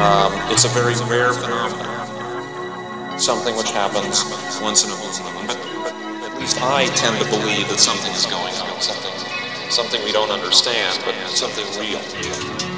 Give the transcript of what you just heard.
It's a very rare phenomenon, something which happens once in a blue moon. But at least I tend to believe that something is going on, something we don't understand, but something real.